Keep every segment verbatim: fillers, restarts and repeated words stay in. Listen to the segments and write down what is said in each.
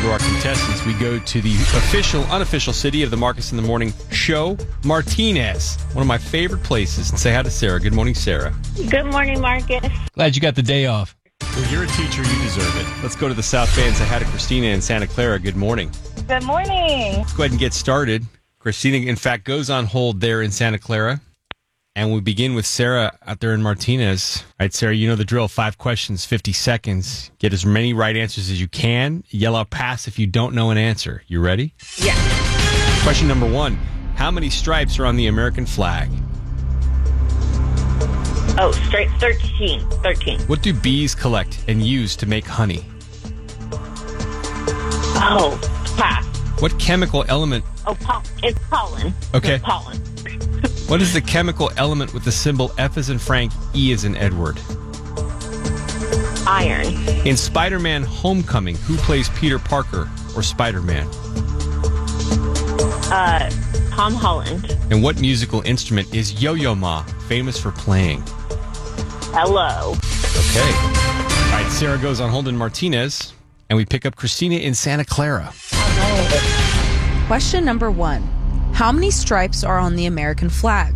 to our contestants. We go to the official, unofficial city of the Marcus in the Morning show, Martinez, one of my favorite places. And say hi to Sarah. Good morning, Sarah. Good morning, Marcus. Glad you got the day off. Well, you're a teacher. You deserve it. Let's go to the South Bay and say hi to Christina in Santa Clara. Good morning. Good morning. Let's go ahead and get started. Christina, in fact, goes on hold there in Santa Clara. And we begin with Sarah out there in Martinez. All right, Sarah, you know the drill. Five questions, fifty seconds. Get as many right answers as you can. Yell out pass if you don't know an answer. You ready? Yeah. Question number one. How many stripes are on the American flag? Oh, straight thirteen. thirteen. What do bees collect and use to make honey? Oh, pass. What chemical element... Oh, pol- it's pollen. Okay. It's pollen. What is the chemical element with the symbol F as in Frank, E as in Edward? Iron. In Spider-Man Homecoming, who plays Peter Parker or Spider-Man? Uh, Tom Holland. And what musical instrument is Yo-Yo Ma famous for playing? Hello. Okay. All right, Sarah goes on hold in Martinez, and we pick up Christina in Santa Clara. Question number one. How many stripes are on the American flag?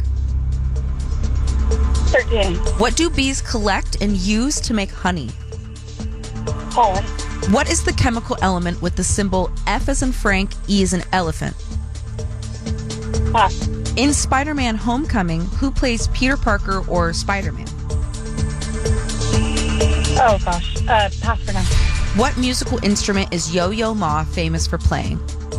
thirteen. What do bees collect and use to make honey? Pollen. What is the chemical element with the symbol F as in Frank, E as in elephant? Pass. In Spider-Man Homecoming, who plays Peter Parker or Spider-Man? Oh, gosh. Uh, pass for now. What musical instrument is Yo-Yo Ma famous for playing?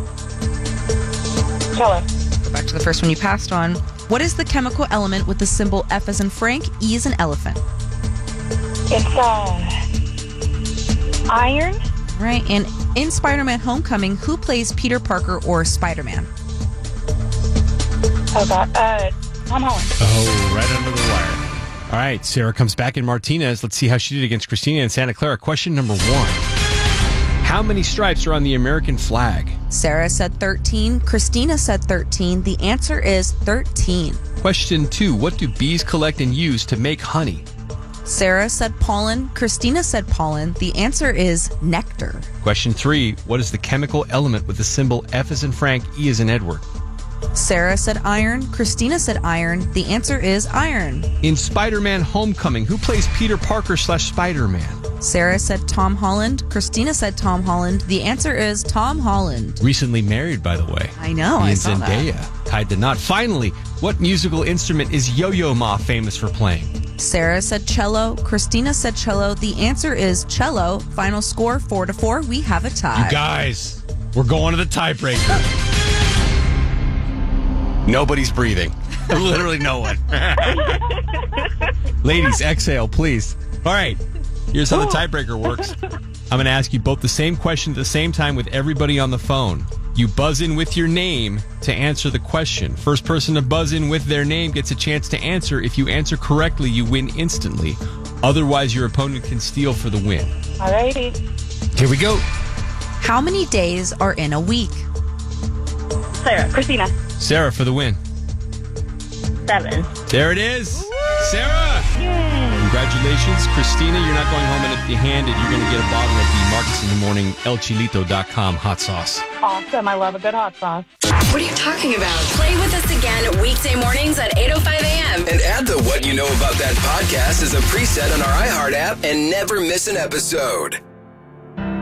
Cello. Go back to the first one you passed on. What is the chemical element with the symbol F as in Frank, E as in elephant? It's, uh, iron. Right. And in Spider-Man Homecoming, who plays Peter Parker or Spider-Man? Oh, God. Uh, Tom Holland. Oh, right under the wire. All right, Sarah comes back in Martinez. Let's see how she did against Christina in Santa Clara. Question number one. How many stripes are on the American flag? Sarah said thirteen. Christina said thirteen. The answer is thirteen. Question two. What do bees collect and use to make honey? Sarah said pollen. Christina said pollen. The answer is nectar. Question three. What is the chemical element with the symbol F as in Frank, E as in Edward? Sarah said iron. Christina said iron. The answer is iron. In Spider-Man Homecoming, who plays Peter Parker slash Spider-Man? Sarah said Tom Holland. Christina said Tom Holland. The answer is Tom Holland. Recently married, by the way. I know. He I and saw Zendaya that. tied the knot. Finally, what musical instrument is Yo-Yo Ma famous for playing? Sarah said cello. Christina said cello. The answer is cello. Final score four to four. We have a tie. You guys, we're going to the tiebreaker. Nobody's breathing. Literally no one. Ladies, exhale, please. All right. Here's how the tiebreaker works. I'm going to ask you both the same question at the same time with everybody on the phone. You buzz in with your name to answer the question. First person to buzz in with their name gets a chance to answer. If you answer correctly, you win instantly. Otherwise, your opponent can steal for the win. Alrighty. Here we go. How many days are in a week? Sarah. Christina. Sarah for the win. Seven. There it is. Sarah! Congratulations. Christina, you're not going home empty-handed. You're going to get a bottle of the Marcus in the Morning El Chilito dot com hot sauce. Awesome. I love a good hot sauce. What are you talking about? Play with us again weekday mornings at eight oh five a.m. And add the What You Know About That podcast as a preset on our iHeart app and never miss an episode.